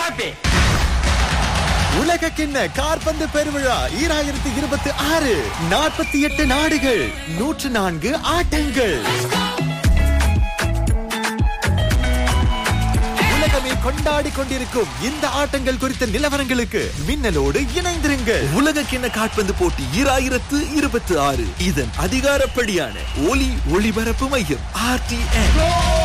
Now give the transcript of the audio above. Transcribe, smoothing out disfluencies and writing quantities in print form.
உலக கிண்ண காற்பந்து பெருவிழா 2026 48 நாடுகள் 104 ஆட்டங்கள். உலகமே கொண்டாடி கொண்டிருக்கும் இந்த ஆட்டங்கள் குறித்த நிலவரங்களுக்கு மின்னலோடு இணைந்திருங்கள். உலக கிண்ண காற்பந்து போட்டி 2026 இதன் அதிகாரப்படியான ஒலி ஒளிபரப்பு மையம் RTN.